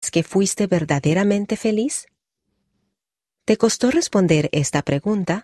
vez que fuiste verdaderamente feliz? ¿Te costó responder esta pregunta?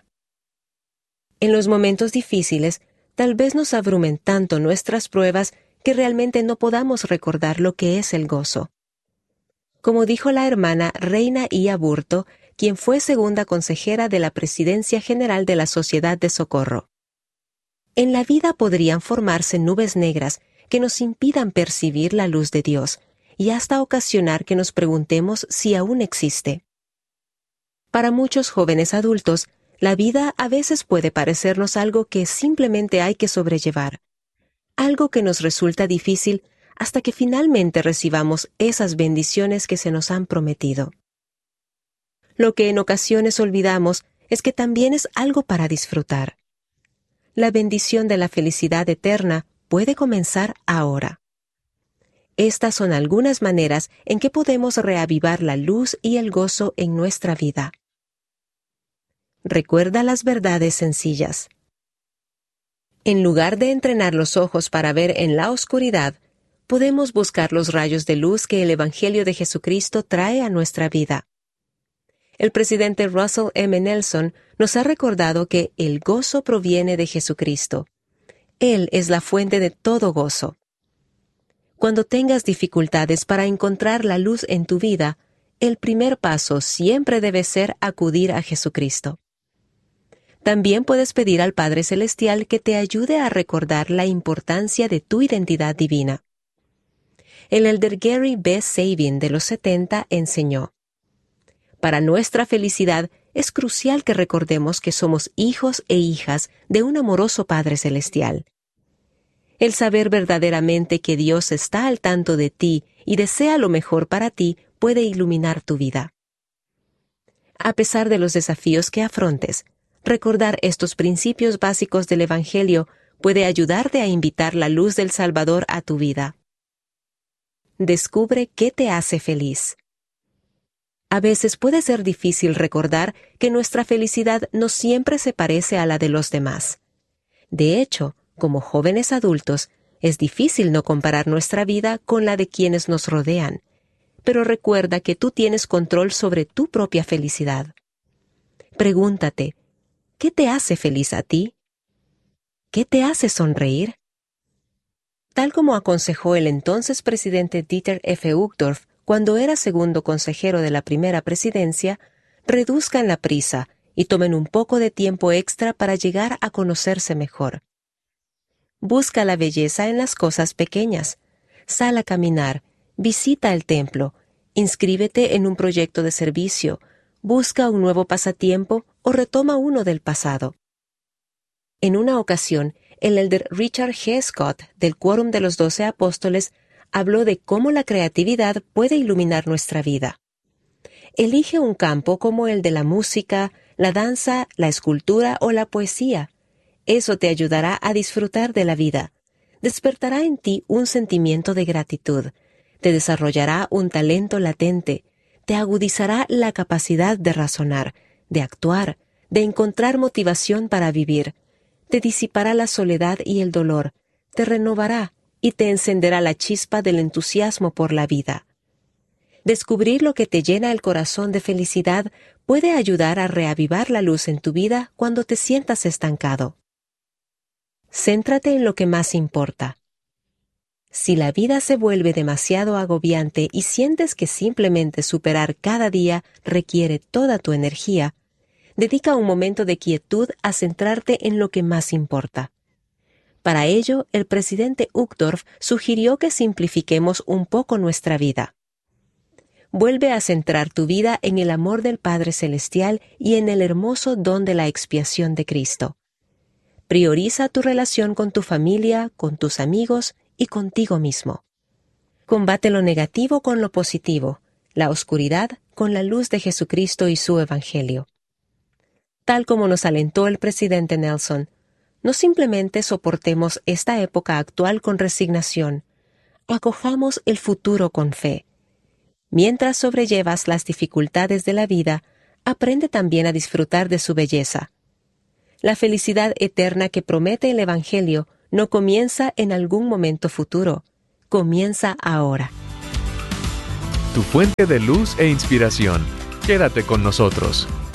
En los momentos difíciles, tal vez nos abrumen tanto nuestras pruebas que realmente no podamos recordar lo que es el gozo. Como dijo la hermana Reina Ia Burto, quien fue segunda consejera de la Presidencia General de la Sociedad de Socorro. En la vida podrían formarse nubes negras que nos impidan percibir la luz de Dios y hasta ocasionar que nos preguntemos si aún existe. Para muchos jóvenes adultos, la vida a veces puede parecernos algo que simplemente hay que sobrellevar, algo que nos resulta difícil hasta que finalmente recibamos esas bendiciones que se nos han prometido. Lo que en ocasiones olvidamos es que también es algo para disfrutar. La bendición de la felicidad eterna puede comenzar ahora. Estas son algunas maneras en que podemos reavivar la luz y el gozo en nuestra vida. Recuerda las verdades sencillas. En lugar de entrenar los ojos para ver en la oscuridad, podemos buscar los rayos de luz que el Evangelio de Jesucristo trae a nuestra vida. El presidente Russell M. Nelson nos ha recordado que el gozo proviene de Jesucristo. Él es la fuente de todo gozo. Cuando tengas dificultades para encontrar la luz en tu vida, el primer paso siempre debe ser acudir a Jesucristo. También puedes pedir al Padre Celestial que te ayude a recordar la importancia de tu identidad divina. El elder Gary B. Sabin de los 70 enseñó: para nuestra felicidad es crucial que recordemos que somos hijos e hijas de un amoroso Padre Celestial. El saber verdaderamente que Dios está al tanto de ti y desea lo mejor para ti puede iluminar tu vida. A pesar de los desafíos que afrontes, recordar estos principios básicos del Evangelio puede ayudarte a invitar la luz del Salvador a tu vida. Descubre qué te hace feliz. A veces puede ser difícil recordar que nuestra felicidad no siempre se parece a la de los demás. De hecho, como jóvenes adultos, es difícil no comparar nuestra vida con la de quienes nos rodean, pero recuerda que tú tienes control sobre tu propia felicidad. Pregúntate, ¿qué te hace feliz a ti? ¿Qué te hace sonreír? Tal como aconsejó el entonces presidente Dieter F. Uchtdorf cuando era segundo consejero de la primera presidencia, reduzcan la prisa y tomen un poco de tiempo extra para llegar a conocerse mejor. Busca la belleza en las cosas pequeñas. Sal a caminar, visita el templo, inscríbete en un proyecto de servicio, busca un nuevo pasatiempo o retoma uno del pasado. En una ocasión, el elder Richard G. Scott, del Quórum de los 12 Apóstoles, habló de cómo la creatividad puede iluminar nuestra vida. Elige un campo como el de la música, la danza, la escultura o la poesía. Eso te ayudará a disfrutar de la vida. Despertará en ti un sentimiento de gratitud. Te desarrollará un talento latente. Te agudizará la capacidad de razonar, de actuar, de encontrar motivación para vivir. Te disipará la soledad y el dolor. Te renovará y te encenderá la chispa del entusiasmo por la vida. Descubrir lo que te llena el corazón de felicidad puede ayudar a reavivar la luz en tu vida cuando te sientas estancado. Céntrate en lo que más importa. Si la vida se vuelve demasiado agobiante y sientes que simplemente superar cada día requiere toda tu energía, dedica un momento de quietud a centrarte en lo que más importa. Para ello, el presidente Uchtdorf sugirió que simplifiquemos un poco nuestra vida. Vuelve a centrar tu vida en el amor del Padre Celestial y en el hermoso don de la expiación de Cristo. Prioriza tu relación con tu familia, con tus amigos y contigo mismo. Combate lo negativo con lo positivo, la oscuridad con la luz de Jesucristo y su Evangelio. Tal como nos alentó el presidente Nelson, no simplemente soportemos esta época actual con resignación, acojamos el futuro con fe. Mientras sobrellevas las dificultades de la vida, aprende también a disfrutar de su belleza. La felicidad eterna que promete el Evangelio no comienza en algún momento futuro, comienza ahora. tu fuente de luz e inspiración. Quédate con nosotros.